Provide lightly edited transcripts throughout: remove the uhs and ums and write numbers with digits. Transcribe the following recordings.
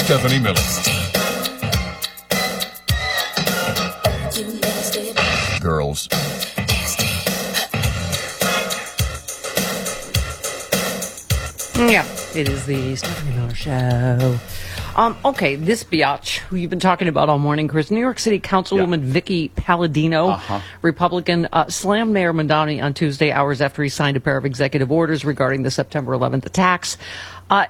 Stephanie Miller. Girls. Yeah, it is the Stephanie Miller Show. Okay, this biatch who you've been talking about all morning, Chris, New York City Councilwoman Vicky Palladino, Republican, slammed Mayor Mamdani on Tuesday, hours after he signed a pair of executive orders regarding the September 11th attacks. Have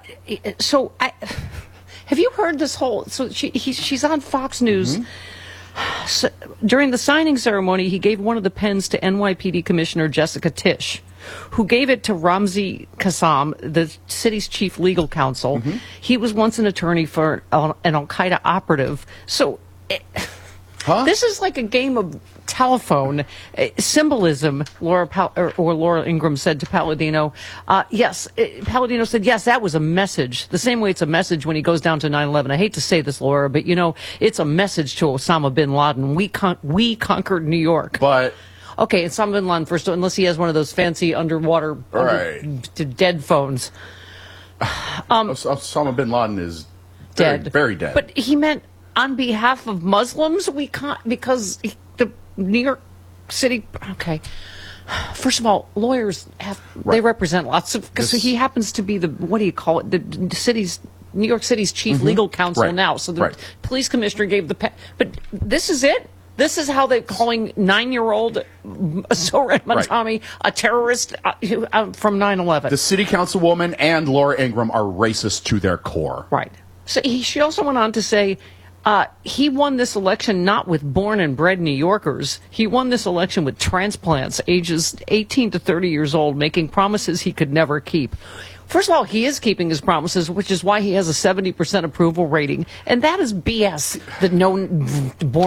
you heard this whole? So she's on Fox News. So, during the signing ceremony, he gave one of the pens to NYPD Commissioner Jessica Tisch, who gave it to Ramzi Kassam, the city's chief legal counsel. He was once an attorney for an Al-Qaeda operative. So this is like a game of telephone symbolism, Laura Ingraham said to Palladino. Palladino said, yes, that was a message. The same way it's a message when he goes down to 9/11. I hate to say this, Laura, but, it's a message to Osama bin Laden. We conquered New York. But... Okay, Osama bin Laden, first, unless he has one of those fancy underwater dead phones. Osama bin Laden is dead. Very dead. But he meant on behalf of Muslims, we can't, because the New York City, okay. First of all, lawyers they represent lots of, because he happens to be what do you call it, the New York City's chief legal counsel now. So the police commissioner gave but this is it? This is how they're calling 9-year-old Zohran Mamdani a terrorist from 9/11. The city councilwoman and Laura Ingraham are racist to their core. Right. So she also went on to say he won this election not with born and bred New Yorkers. He won this election with transplants, ages 18 to 30 years old, making promises he could never keep. First of all, he is keeping his promises, which is why he has a 70% approval rating. And that is BS. The born